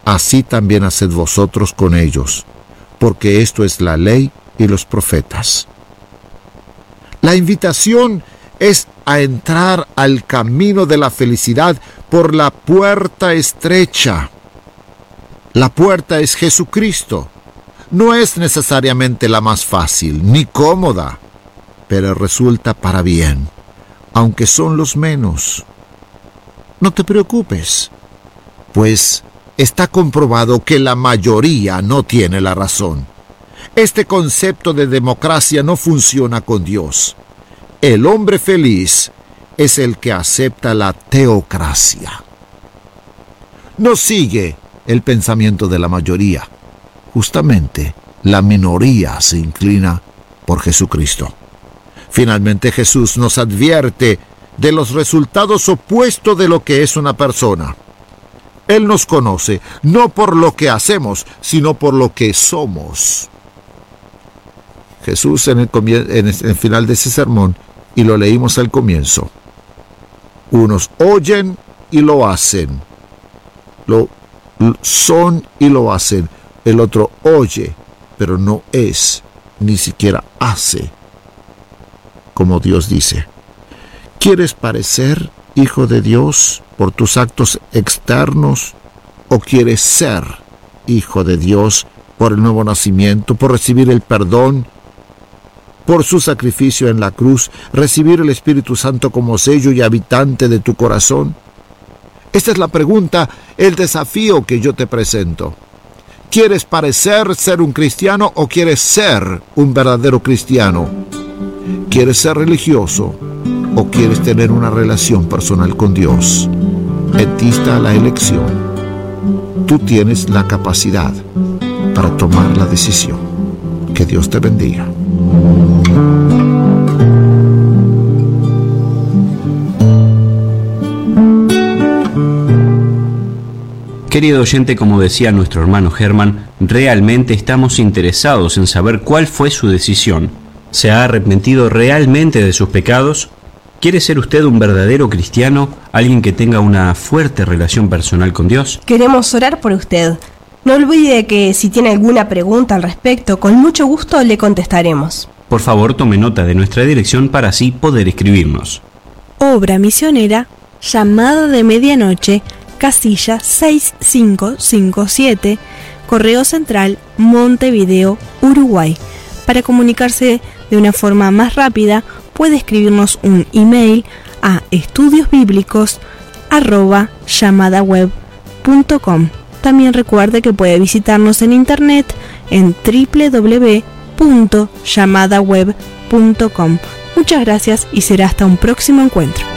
así también haced vosotros con ellos, porque esto es la ley y los profetas. La invitación es a entrar al camino de la felicidad por la puerta estrecha. La puerta es Jesucristo. No es necesariamente la más fácil ni cómoda, pero resulta para bien, aunque son los menos. No te preocupes, pues está comprobado que la mayoría no tiene la razón. Este concepto de democracia no funciona con Dios. El hombre feliz es el que acepta la teocracia. No sigue el pensamiento de la mayoría. Justamente, la minoría se inclina por Jesucristo. Finalmente, Jesús nos advierte de los resultados opuestos de lo que es una persona. Él nos conoce, no por lo que hacemos, sino por lo que somos. Jesús en el final de ese sermón, y lo leímos al comienzo, unos oyen y lo hacen, lo son y lo hacen. El otro oye, pero no es, ni siquiera hace, como Dios dice. ¿Quieres parecer hijo de Dios por tus actos externos? ¿O quieres ser hijo de Dios por el nuevo nacimiento, por recibir el perdón, por su sacrificio en la cruz, recibir el Espíritu Santo como sello y habitante de tu corazón? Esta es la pregunta, el desafío que yo te presento. ¿Quieres parecer ser un cristiano o quieres ser un verdadero cristiano? ¿Quieres ser religioso o quieres tener una relación personal con Dios? En ti está la elección. Tú tienes la capacidad para tomar la decisión. Que Dios te bendiga. Querido oyente, como decía nuestro hermano Germán, realmente estamos interesados en saber cuál fue su decisión. ¿Se ha arrepentido realmente de sus pecados? ¿Quiere ser usted un verdadero cristiano, alguien que tenga una fuerte relación personal con Dios? Queremos orar por usted. No olvide que si tiene alguna pregunta al respecto, con mucho gusto le contestaremos. Por favor, tome nota de nuestra dirección para así poder escribirnos. Obra Misionera, Llamada de Medianoche, casilla 6557, Correo Central, Montevideo, Uruguay. Para comunicarse de una forma más rápida, puede escribirnos un email a estudiosbiblicos@llamadaweb.com. También recuerde que puede visitarnos en internet en www.llamadaweb.com. Muchas gracias y será hasta un próximo encuentro.